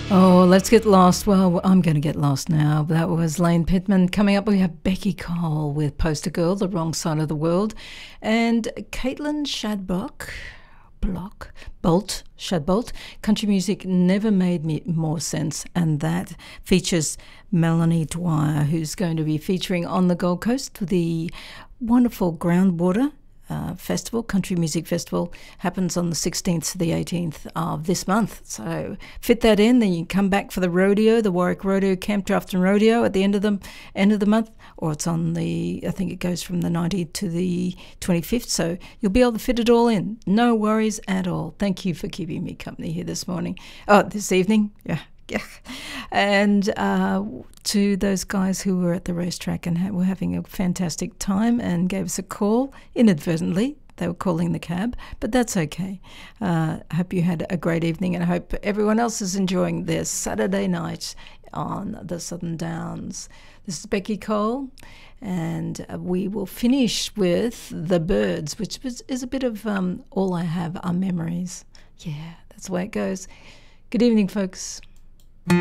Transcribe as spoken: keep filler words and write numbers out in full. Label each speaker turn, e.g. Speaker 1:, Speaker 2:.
Speaker 1: Oh, let's get lost. Well, I'm going to get lost now. That was Lane Pittman. Coming up, we have Becky Cole with Poster Girl, The Wrong Side of the World, and Caitlin Shadbock, Block, Bolt, Shadbolt. Country music never made me more sense, and that features Melanie Dwyer, who's going to be featuring on the Gold Coast. The wonderful Groundwater Uh, festival, Country Music Festival, happens on the sixteenth to the eighteenth of this month. So fit that in, then you come back for the rodeo, the Warwick Rodeo, Camp Drafton Rodeo at the end of the end of the month, or it's on the, I think it goes from the nineteenth to the twenty-fifth. So you'll be able to fit it all in. No worries at all. Thank you for keeping me company here this morning. Oh, this evening. Yeah. Yeah. And uh, to those guys who were at the racetrack and ha- were having a fantastic time and gave us a call inadvertently. They were calling the cab, but that's okay. Uh, I hope you had a great evening, and I hope everyone else is enjoying their Saturday night on the Southern Downs. This is Becky Cole, and uh, we will finish with The Byrds, which is, is a bit of um, All I Have Are Memories. Yeah, that's the way it goes. Good evening, folks.